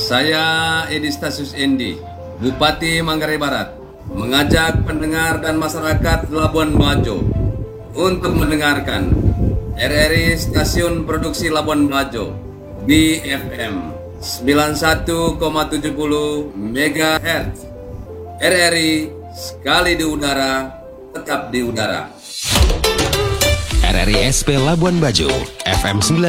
Saya Edi Stasius Endi, Bupati Manggarai Barat, mengajak pendengar dan masyarakat Labuan Bajo untuk mendengarkan RRI Stasiun Produksi Labuan Bajo di FM 91,70 MHz. RRI sekali di udara, tetap di udara. RRI SP Labuan Bajo, FM 9